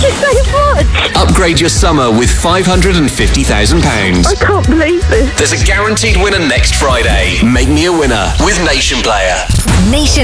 you so much. Upgrade your summer with £550,000. I can't believe this. There's a guaranteed winner next Friday. Make me a winner with Nation Player. Nation